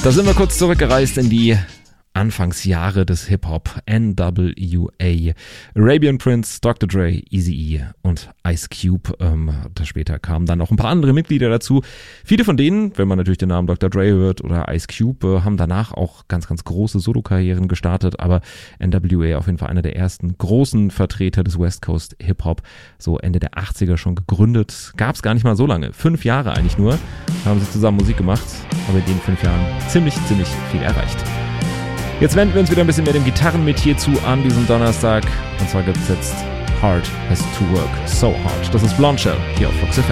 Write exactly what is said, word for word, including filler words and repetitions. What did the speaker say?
Da sind wir kurz zurückgereist in die Anfangsjahre des Hip-Hop. N W A, Arabian Prince, Doktor Dre, Eazy-E und Ice Cube. Ähm, da später kamen dann noch ein paar andere Mitglieder dazu. Viele von denen, wenn man natürlich den Namen Doktor Dre hört oder Ice Cube, äh, haben danach auch ganz, ganz große Solokarrieren gestartet. Aber N W A auf jeden Fall einer der ersten großen Vertreter des West Coast Hip-Hop. So Ende der achtziger schon gegründet. Gab es gar nicht mal so lange. Fünf Jahre eigentlich nur. Haben sie zusammen Musik gemacht. Aber in den fünf Jahren ziemlich, ziemlich viel erreicht. Jetzt wenden wir uns wieder ein bisschen mehr dem Gitarrenmetier zu an diesem Donnerstag. Und zwar gibt es jetzt Hard Has to Work So Hard. Das ist Blondshell hier auf Flux F M.